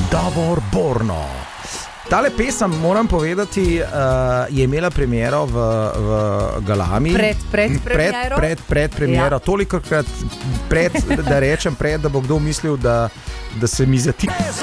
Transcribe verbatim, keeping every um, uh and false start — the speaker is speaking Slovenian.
Davor Borno. Tale pesem, moram povedati, uh, je imela premiero v, v Galami. Pred, pred premiero. Pred, pred, pred premiero. Ja. Tolikokrat pred, da rečem pred, da bo kdo mislil, da, da se mi zati.